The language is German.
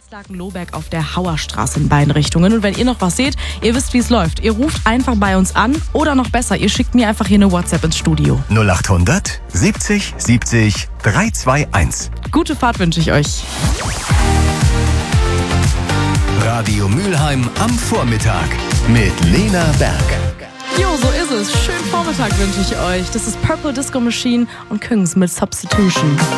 Laken-Lohberg auf der Hauerstraße in beiden Richtungen. Und wenn ihr noch was seht, ihr wisst, wie es läuft. Ihr ruft einfach bei uns an oder noch besser, ihr schickt mir einfach hier eine WhatsApp ins Studio. 0800 70 70 321. Gute Fahrt wünsche ich euch. Radio Mülheim am Vormittag mit Lena Berg. Jo, so ist es. Schönen Vormittag wünsche ich euch. Das ist Purple Disco Machine und Küngs mit Substitution.